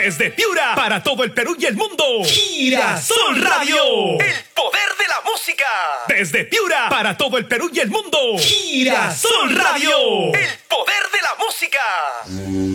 Desde Piura, para todo el Perú y el mundo. Girasol Radio. El poder de la música. Desde Piura, para todo el Perú y el mundo. Girasol Radio. El poder de la música.